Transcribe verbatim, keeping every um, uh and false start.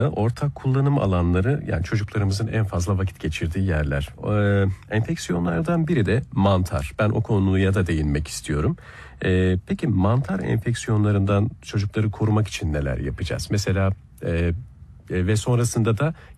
Ortak kullanım alanları, yani çocuklarımızın en fazla vakit geçirdiği yerler. Ee, enfeksiyonlardan biri de mantar. Ben o konuya da değinmek istiyorum. Ee, peki mantar enfeksiyonlarından çocukları korumak için neler yapacağız? Mesela e, e, ve sonrasında da